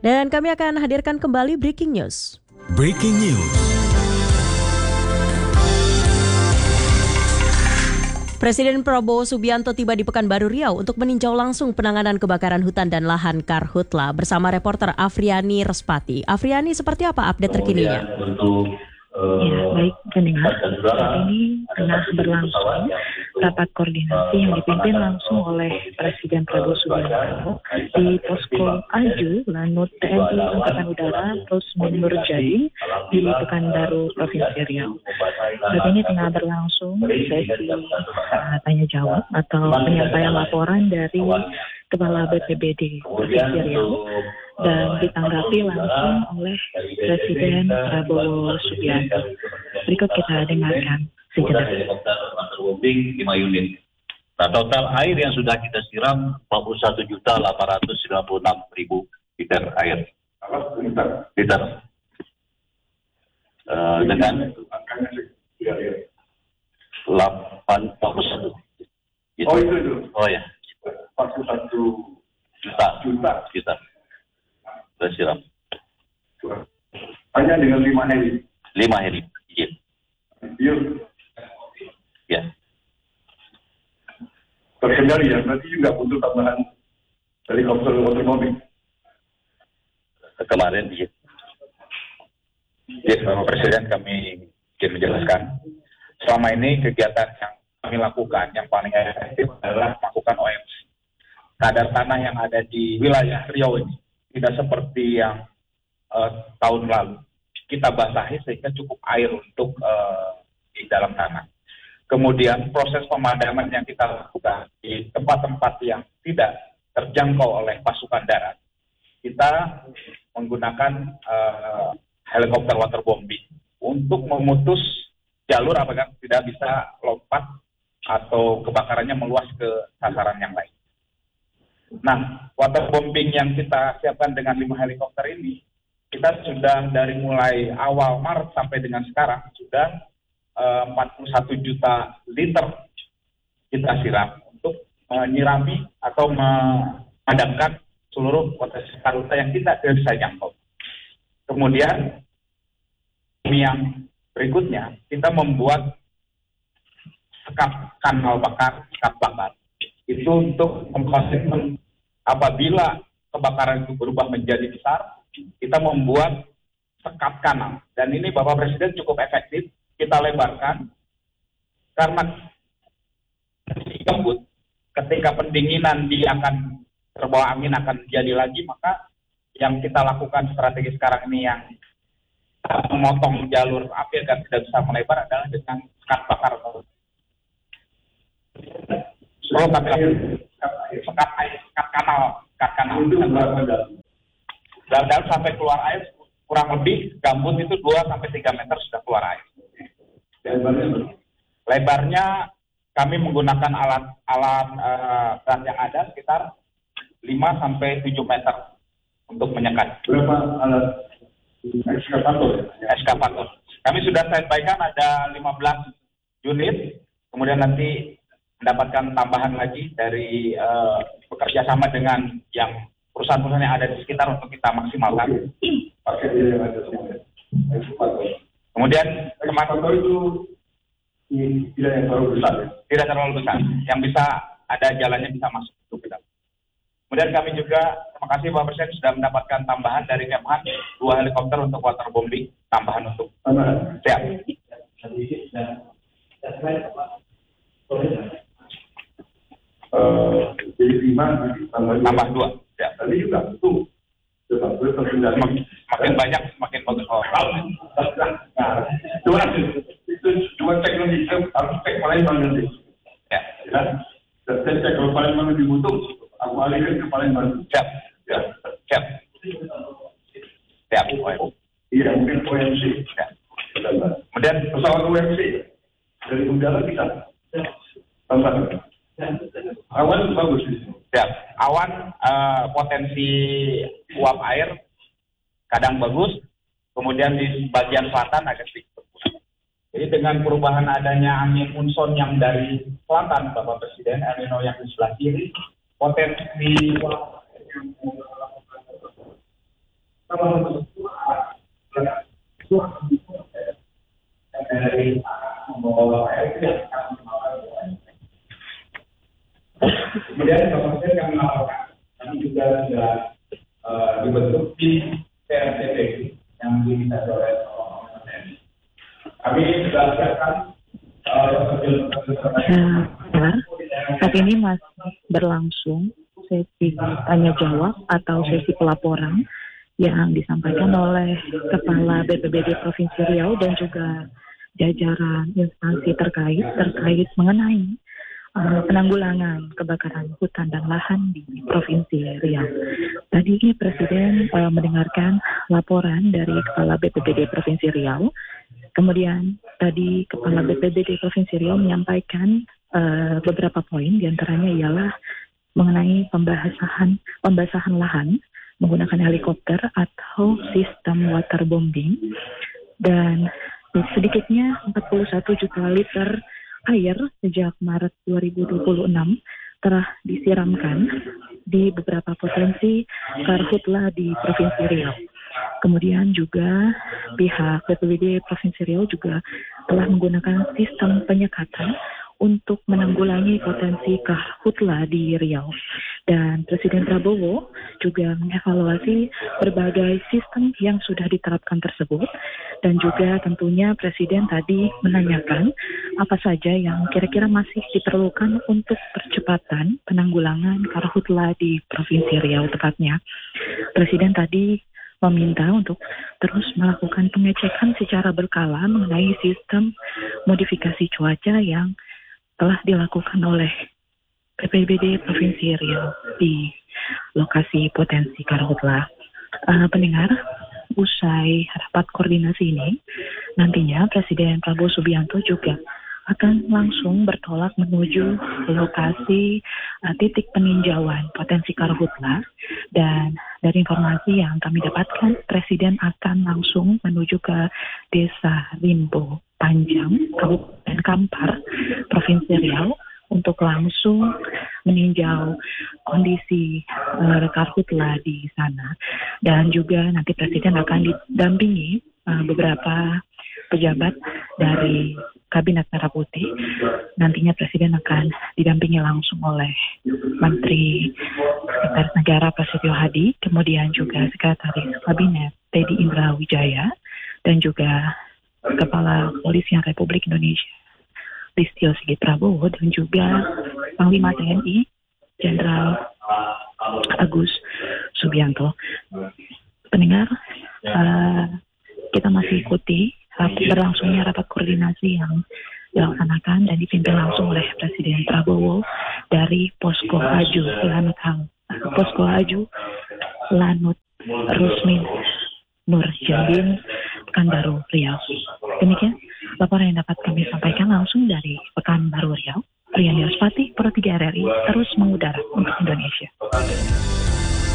Dan kami akan hadirkan kembali Breaking News. Breaking News. Presiden Prabowo Subianto tiba di Pekanbaru Riau untuk meninjau langsung penanganan kebakaran hutan dan lahan Karhutla bersama reporter Afriani Respati. Afriani, seperti apa update terkininya? Ya, baik pendengar. Saat ini tengah berlangsung rapat koordinasi yang dipimpin langsung oleh Presiden Prabowo Subianto di Posko Aju, Lanut TNI Angkatan Udara, terus Mundur Jading di Pekanbaru, Provinsi Riau. Saat ini tengah berlangsung sesi tanya jawab atau penyampaian laporan dari Kepala BPBD Provinsi Riau dan ditanggapi langsung oleh Presiden Prabowo Subianto. Berikut kita dengarkan sejenak. Helikopter waterbombing 5 unit. Nah, total air yang sudah kita siram 41.896.000 liter air. Liter. Dengan 841. Oh itu. Oh ya. 41 juta. Sudah siram. Hanya dengan 5 heli. 5 heli. Iya. Ya. Terkendali ya, berarti juga butuh tambahan helikopter waterbombing. Kemarin ya, Bapak Presiden kami ingin menjelaskan. Selama ini kegiatan yang kami lakukan yang paling efektif adalah melakukan OMC. Kadar tanah yang ada di wilayah Riau ini tidak seperti yang tahun lalu. Kita basahi sehingga cukup air untuk di dalam tanah. Kemudian proses pemadaman yang kita lakukan di tempat-tempat yang tidak terjangkau oleh pasukan darat, kita menggunakan helikopter waterbombing untuk memutus jalur apakah tidak bisa lompat atau kebakarannya meluas ke sasaran yang lain. Nah, waterbombing yang kita siapkan dengan 5 helikopter ini, kita sudah dari mulai awal Maret sampai dengan sekarang sudah 41 juta liter kita siram untuk menyirami atau memadamkan seluruh potensi Karhutla yang kita tidak bisa jangkau. Kemudian yang berikutnya kita membuat sekat kanal bakar, sekat bakar itu untuk mengkontinen apabila kebakaran itu berubah menjadi besar, kita membuat sekat kanal. Dan ini Bapak Presiden cukup efektif, kita lebarkan karena gambut ketika pendinginan dia akan terbawa angin akan jadi lagi, maka yang kita lakukan strategi sekarang ini yang memotong jalur api agar tidak bisa melebar adalah dengan sekat bakar. Sekat kanal. Dan sampai keluar air kurang lebih gambut itu 2-3 meter sudah keluar air. Lebarnya kami menggunakan alat yang ada sekitar 5-7 meter untuk menyekat. Berapa alat Eskavator. Kami sudah standby-kan ada 15 unit, kemudian nanti mendapatkan tambahan lagi dari bekerja sama dengan yang perusahaan-perusahaan yang ada di sekitar untuk kita maksimalkan. Kemudian eskavator itu tidak yang terlalu besar ya? Tidak terlalu besar, yang bisa ada jalannya bisa masuk ke dalam. Kemudian kami juga, terima kasih Bapak Presiden sudah mendapatkan tambahan dari Kemhan 2 helikopter untuk waterbombing, tambahan untuk siap. Jadi 5 tambah 2. Ya. Tadi juga itu makin banyak semakin bagus. Cuma cek nanti harus cek Palembang nanti. Ya. Saya cek kalau Palembang dibutuh, aku alihkan ke Palembang. Siap. Iya, mungkin OMC. Ya. Kemudian pesawat OMC dari udara kita tambah. Awan bagus di sini. Ya, awan potensi uap air kadang bagus, kemudian di bagian selatan agak sedikit berkurang. Jadi dengan perubahan adanya angin monsun yang dari selatan, Bapak Presiden, El Nino yang di sebelah kiri, potensi uap Kemudian kapasitas kami laporkan, kami juga sudah dibentuk di PRTP yang diminta oleh TNI. Kami sudah siapkan saat ini masih berlangsung sesi tanya jawab atau sesi pelaporan yang disampaikan oleh Kepala BPBD Provinsi Riau dan juga jajaran instansi terkait mengenai penanggulangan kebakaran hutan dan lahan di Provinsi Riau. Tadi Presiden mendengarkan laporan dari Kepala BPBD Provinsi Riau. Kemudian tadi Kepala BPBD Provinsi Riau menyampaikan beberapa poin, diantaranya ialah mengenai pembasahan lahan menggunakan helikopter atau sistem waterbombing, dan sedikitnya 41 juta liter air sejak Maret 2026 telah disiramkan di beberapa potensi karhutla di Provinsi Riau. Kemudian juga pihak BPBD Provinsi Riau juga telah menggunakan sistem penyekatan untuk menanggulangi potensi karhutla di Riau. Dan Presiden Prabowo juga mengevaluasi berbagai sistem yang sudah diterapkan tersebut. Dan juga tentunya Presiden tadi menanyakan apa saja yang kira-kira masih diperlukan untuk percepatan penanggulangan karhutla di Provinsi Riau tepatnya. Presiden tadi meminta untuk terus melakukan pengecekan secara berkala mengenai sistem modifikasi cuaca yang telah dilakukan oleh BPBD Provinsi Riau di lokasi potensi karhutla. Pendengar, usai rapat koordinasi ini, nantinya Presiden Prabowo Subianto juga akan langsung bertolak menuju lokasi titik peninjauan potensi karhutla, dan dari informasi yang kami dapatkan, Presiden akan langsung menuju ke Desa Rimbo Panjang, Kabupaten Kampar, Provinsi Riau, untuk langsung meninjau kondisi karhutla di sana. Dan juga nanti Presiden akan didampingi beberapa pejabat dari Kabinet Merah Putih. Nantinya Presiden akan didampingi langsung oleh Menteri Sekretaris Negara Prasetyo Hadi, kemudian juga Sekretaris Kabinet Teddy Indra Wijaya, dan juga Kepala Kepolisian Republik Indonesia Listio Sigit Prabowo, dan juga Panglima TNI Jenderal Agus Subianto. Pendengar, kita masih ikuti berlangsungnya rapat koordinasi yang dilaksanakan dan dipimpin langsung oleh Presiden Prabowo dari Posko Aju Lanut Rusmin Nur Jambin, Pekanbaru Riau. Demikian laporan yang dapat kami sampaikan langsung dari Pekanbaru Riau. Afriyani Ruspati, Pro 3 RRI, terus mengudara untuk Indonesia.